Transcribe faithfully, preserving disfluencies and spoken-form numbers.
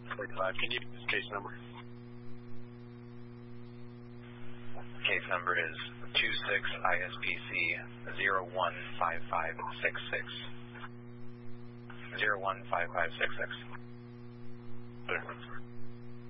forty-five. Can you use case number? Case number is two six I S P C zero one five five six six. zero one five five six six.